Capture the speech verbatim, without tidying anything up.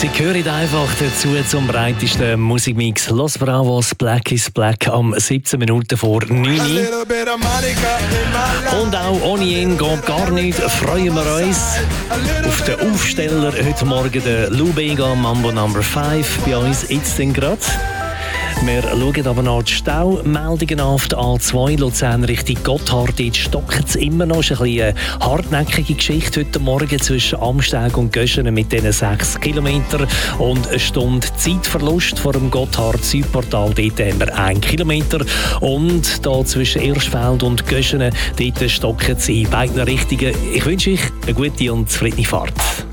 Sie hören einfach dazu zum breitesten Musikmix Los Bravos, Black is Black am siebzehn Minuten vor neun Uhr. Und auch ohne ihn geht gar nicht. Freuen wir uns auf den Aufsteller heute Morgen, den Lou Bega Mambo Number fünf, bei uns jetzt gerade. Wir schauen aber noch die Staumeldungen auf der A zwei Luzern Richtung Gotthard. Dort stockt es immer noch. Es ist eine hartnäckige Geschichte heute Morgen zwischen Amsteg und Göschenen mit diesen sechs Kilometern und eine Stunde Zeitverlust vor dem Gotthard-Südportal. Dort haben wir einen Kilometer. Und da zwischen Irschfeld und Göschenen, dort stockt es in beiden Richtungen. Ich wünsche euch eine gute und zufriedene Fahrt.